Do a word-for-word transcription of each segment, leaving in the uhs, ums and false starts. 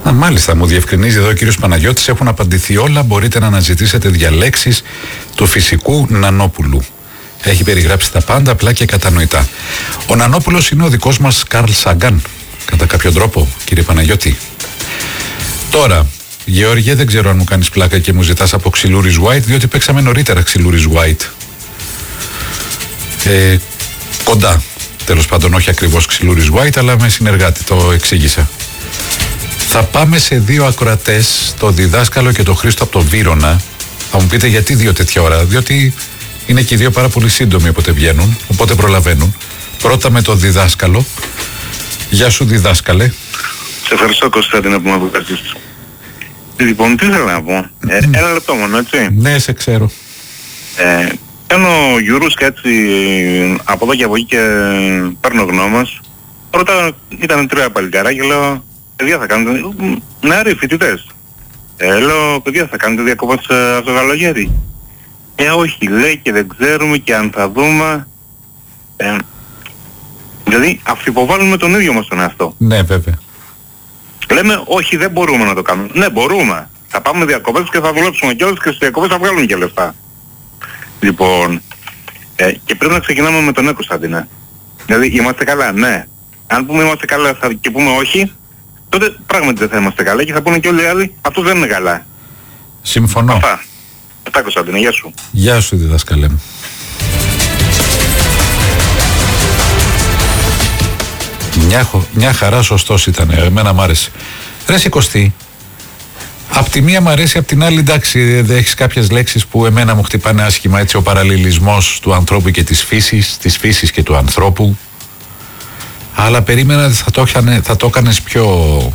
Α, μάλιστα, μου διευκρινίζει εδώ ο κύριος Παναγιώτης, έχουν απαντηθεί όλα, μπορείτε να αναζητήσετε διαλέξεις του φυσικού Νανόπουλου. Έχει περιγράψει τα πάντα απλά και κατανοητά. Ο Νανόπουλος είναι ο δικός μας Καρλ Σάγκαν, κατά κάποιο τρόπο, κύριε Παναγιώτη. Τώρα, Γεώργιε, δεν ξέρω αν μου κάνεις πλάκα και μου ζητάς από Ξυλούρης White, διότι παίξαμε νωρίτερα Ξυλούρης White. Ε, κοντά, τέλος πάντων, όχι ακριβώς Ξυλούρης White, αλλά με συνεργάτη, το εξήγησα. Θα πάμε σε δύο ακροατές, το Διδάσκαλο και το Χρήστο από το Βύρωνα. Θα μου πείτε γιατί δύο τέτοια ώρα, διότι είναι και οι δύο πάρα πολύ σύντομοι όποτε βγαίνουν, οπότε προλαβαίνουν. Πρώτα με το Διδάσκαλο. Γεια σου, Διδάσκαλε. Σε ευχαριστώ, Κωνσταντίνα, που με αποκαλείς. Λοιπόν, τι θέλω να πω. Ε, ένα λεπτό μόνο, έτσι. Ναι, σε ξέρω. Ε, κάνω γιουρούς και έτσι από εδώ και από εκεί και παίρνω γνώμας. Πρώτα ήταν τρία παλικάρια και λέω, παιδιά θα κάνετε, νεαροί φοιτητές. Ε, λέω, παιδιά θα κάνετε διακοπές στο καλοκαίρι. Ε, όχι, λέει, και δεν ξέρουμε και αν θα δούμε. Ε, δηλαδή, αφιποβάλλουμε τον ίδιο μας τον εαυτό. Ναι, βέβαια. Λέμε, όχι, δεν μπορούμε να το κάνουμε. Ναι, μπορούμε. Θα πάμε διακοπές και θα δουλέψουμε κιόλας και στις διακοπές θα βγάλουμε και λεφτά. Λοιπόν, ε, και πρέπει να ξεκινάμε με τον ναι, Κωνσταντίνα. Δηλαδή, είμαστε καλά, ναι. Αν πούμε είμαστε καλά θα, και πούμε όχι, τότε πράγματι δεν θα είμαστε καλά και θα πούνε και όλοι οι άλλοι, αυτό δεν είναι καλά. Συμφωνώ. Αυτά. Αυτά, Κωνσταντίνα, γεια σου. Γεια σου, Διδάσκαλε μου. Μια, μια χαρά σωστός ήταν, εμένα μ' άρεσε. Ρε Σικωστή, απ' τη μία μ' αρέσει, απ' την άλλη εντάξει, δεν έχεις κάποιες λέξεις που εμένα μου χτυπάνε άσχημα, έτσι, ο παραλληλισμός του ανθρώπου και της φύσης, της φύσης και του ανθρώπου. Αλλά περίμενα ότι θα το, έχανε, θα το έκανες πιο...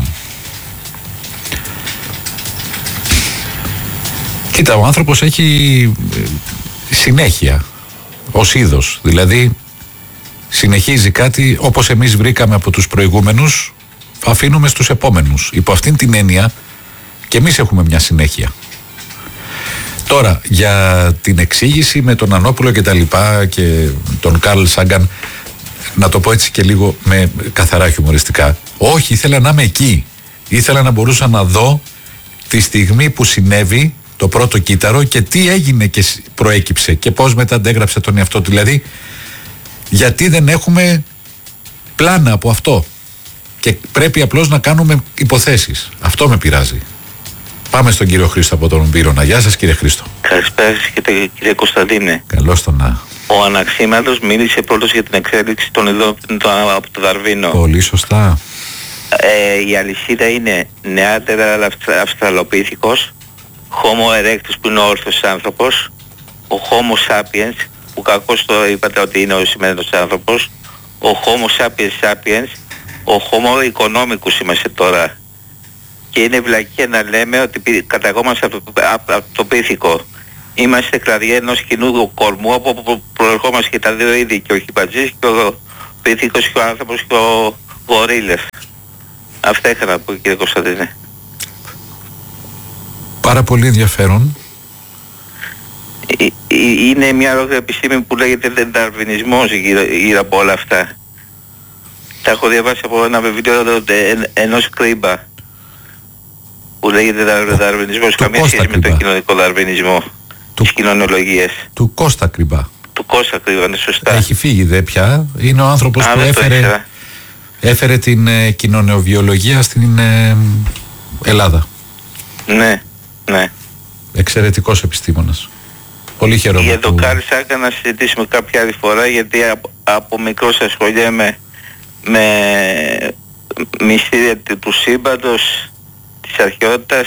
Κοίτα, ο άνθρωπος έχει συνέχεια ως είδος, δηλαδή συνεχίζει κάτι όπως εμείς βρήκαμε από τους προηγούμενους, αφήνουμε στους επόμενους. Υπό αυτήν την έννοια και εμείς έχουμε μια συνέχεια. Τώρα, για την εξήγηση με τον Ανόπουλο και τα λοιπά και τον Καρλ Σάγκαν, να το πω έτσι και λίγο με καθαρά χιουμοριστικά. Όχι, ήθελα να είμαι εκεί. Ήθελα να μπορούσα να δω τη στιγμή που συνέβη το πρώτο κύτταρο και τι έγινε και προέκυψε και πώς μετά αντέγραψε τον εαυτό του. Δηλαδή, γιατί δεν έχουμε πλάνα από αυτό και πρέπει απλώς να κάνουμε υποθέσεις. Αυτό με πειράζει. Πάμε στον κύριο Χρήστο από τον Βύρωνα. Γεια σας, κύριε Χρήστο. Καλησπέρα σας και κύριε Κωνσταντίνε. Καλώς τον να. Ο Αναξίμαντος μίλησε πρώτος για την εξέλιξη των ειδών από το Δαρβίνο. Πολύ σωστά. Ε, η αλυσίδα είναι νεάτερα αυστραλοπίθηκος, Homo erectus που είναι ο όρθιος άνθρωπος, ο Homo sapiens που κακώς το είπατε ότι είναι ο σημερινός άνθρωπος, ο Homo sapiens sapiens, ο Homo economicus είμαστε τώρα. Και είναι βλακία να λέμε ότι καταγόμαστε από το, από το πίθηκο. Είμαστε κλαδιά ενός κοινού κορμού από όπου προερχόμαστε και τα δύο είδη, και ο χιμπατζής και ο πίθηκος και ο άνθρωπος και ο γορίλες. Αυτά είχα να πω, κύριε Κωνσταντίνε. Πάρα πολύ ενδιαφέρον. Είναι μια ολόκληρη επιστήμη που λέγεται δαρβινισμός γύρω, γύρω από όλα αυτά. Τα έχω διαβάσει από ένα βιβλίο ενός Κρίμπα που λέγεται δαρβινισμός, καμία σχέση με τον κοινωνικό δαρβινισμό, του, τις κοινωνιολογίες. Του Κώστα Κρίμπα. Του Κώστα Κρίμπα, είναι σωστά. Έχει φύγει δε πια, είναι ο άνθρωπος Α, που έφερε, έφερε την ε, κοινωνιοβιολογία στην ε, Ελλάδα. Ναι, ναι. Εξαιρετικός επιστήμονας. Πολύ χαίρομαι. Για τον που... Καρλ Σάγκαν να συζητήσουμε κάποια άλλη φορά, γιατί από, από μικρός ασχολιέμαι με μυστήρια του σύμπαντος, της αρχαιότητας.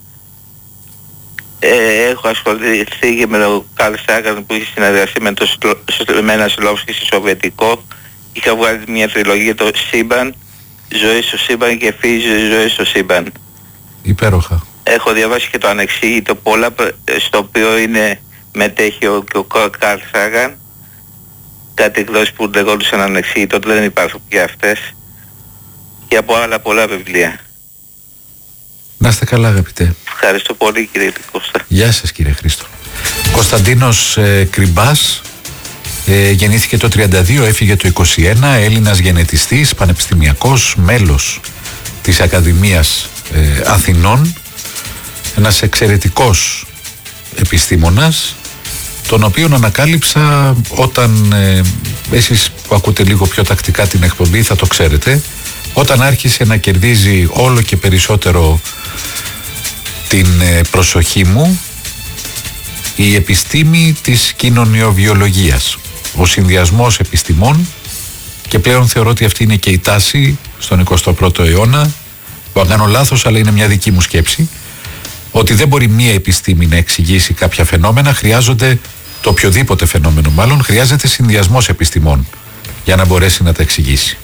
Ε, έχω ασχοληθεί και με τον Καρλ Σάγκαν που είχε συνεργαστεί με, το, με ένα Σλόφσκι στη Σοβιετικό. Είχα βγάλει μια τριλογία για το σύμπαν, ζωή στο σύμπαν και φύση ζωή στο σύμπαν. Υπέροχα. Έχω διαβάσει και το Ανεξήγητο πολλά, στο οποίο είναι μετέχει ο, και ο Καρλ Σάγκαν. Κάτι εκδόσεις που λεγόντουσαν Ανεξήγητο, δεν υπάρχουν πια αυτές. Και από άλλα πολλά βιβλία. Να είστε καλά, αγαπητέ. Ευχαριστώ πολύ, κύριε Κώστα. Γεια σας, κύριε Χρήστο. Κωνσταντίνος ε, Κριμπάς ε, γεννήθηκε το τριάντα δύο, έφυγε το είκοσι ένα, Έλληνας γενετιστής, πανεπιστημιακός, μέλος της Ακαδημίας ε, Αθηνών, ένας εξαιρετικός επιστήμονας, τον οποίον ανακάλυψα όταν, ε, εσείς που ακούτε λίγο πιο τακτικά την εκπομπή θα το ξέρετε, όταν άρχισε να κερδίζει όλο και περισσότερο την ε, προσοχή μου η επιστήμη της κοινωνιοβιολογίας, ο συνδυασμός επιστημών, και πλέον θεωρώ ότι αυτή είναι και η τάση στον εικοστό πρώτο αιώνα, που αν κάνω λάθος αλλά είναι μια δική μου σκέψη, ότι δεν μπορεί μία επιστήμη να εξηγήσει κάποια φαινόμενα, χρειάζονται, το οποιοδήποτε φαινόμενο μάλλον, χρειάζεται συνδυασμός επιστημών για να μπορέσει να τα εξηγήσει.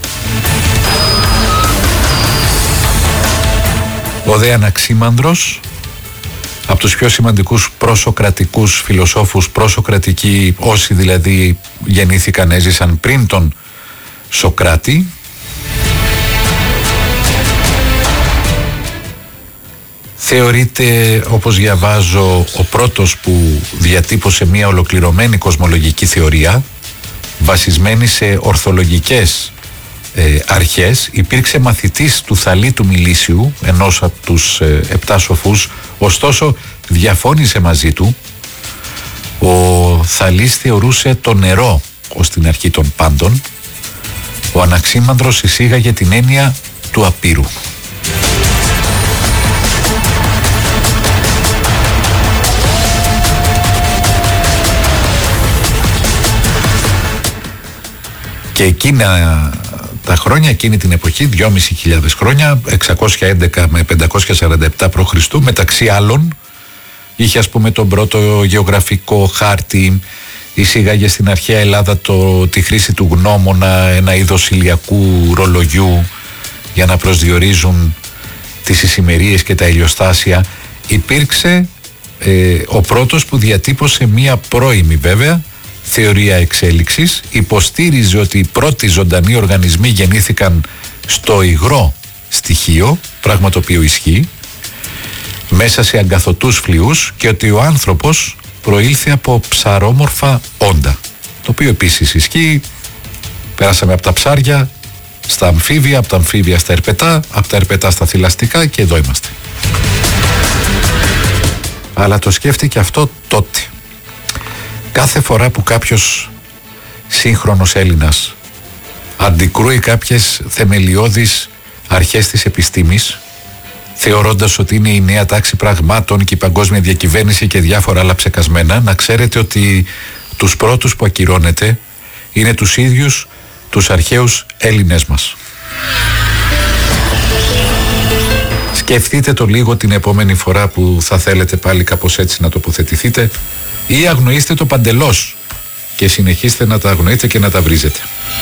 Ο δε Αναξίμανδρος, από τους πιο σημαντικούς προσοκρατικούς φιλοσόφους, προσοκρατικοί, όσοι δηλαδή γεννήθηκαν, έζησαν πριν τον Σοκράτη, θεωρείται, όπως διαβάζω, ο πρώτος που διατύπωσε μια ολοκληρωμένη κοσμολογική θεωρία βασισμένη σε ορθολογικές ε, αρχές. Υπήρξε μαθητής του Θαλή του Μιλήσιου, ενός από τους ε, επτά σοφούς, ωστόσο διαφώνησε μαζί του. Ο Θαλής θεωρούσε το νερό ως την αρχή των πάντων. Ο Αναξίμανδρος εισήγαγε την έννοια του απείρου. Και εκείνα τα χρόνια, εκείνη την εποχή, δυόμισι χιλιάδες χρόνια, εξακόσια έντεκα με πεντακόσια σαράντα επτά π.Χ., μεταξύ άλλων, είχε ας πούμε τον πρώτο γεωγραφικό χάρτη, εισήγαγε στην αρχαία Ελλάδα το, τη χρήση του γνώμονα, ένα είδος ηλιακού ρολογιού για να προσδιορίζουν τις ησημερίες και τα ηλιοστάσια. Υπήρξε ε, ο πρώτος που διατύπωσε μία πρώιμη βέβαια θεωρία εξέλιξης, υποστήριζε ότι οι πρώτοι ζωντανοί οργανισμοί γεννήθηκαν στο υγρό στοιχείο, πράγμα το οποίο ισχύει, μέσα σε αγκαθωτούς φλοιούς, και ότι ο άνθρωπος προήλθε από ψαρόμορφα όντα, το οποίο επίσης ισχύει. Πέρασαμε από τα ψάρια στα αμφίβια, από τα αμφίβια στα ερπετά, από τα ερπετά στα θηλαστικά και εδώ είμαστε. Αλλά το σκέφτηκε αυτό τότε. Κάθε φορά που κάποιος σύγχρονος Έλληνας αντικρούει κάποιες θεμελιώδεις αρχές της επιστήμης, θεωρώντας ότι είναι η νέα τάξη πραγμάτων και η παγκόσμια διακυβέρνηση και διάφορα άλλα ψεκασμένα, να ξέρετε ότι τους πρώτους που ακυρώνετε είναι τους ίδιους τους αρχαίους Έλληνες μας. Σκεφτείτε το λίγο την επόμενη φορά που θα θέλετε πάλι κάπως έτσι να τοποθετηθείτε, ή αγνοήστε το παντελώς και συνεχίστε να τα αγνοείτε και να τα βρίζετε.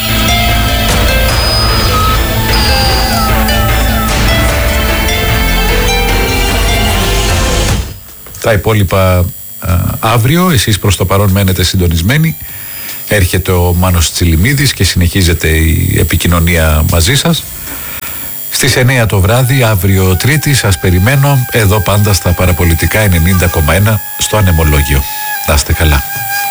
Τα υπόλοιπα α, αύριο, εσείς προς το παρόν μένετε συντονισμένοι. Έρχεται ο Μάνος Τσιλιμίδης και συνεχίζεται η επικοινωνία μαζί σας. Στις εννιά το βράδυ, αύριο Τρίτη, σας περιμένω εδώ πάντα στα Παραπολιτικά ενενήντα κόμμα ένα στο Ανεμολόγιο. Να είστε καλά.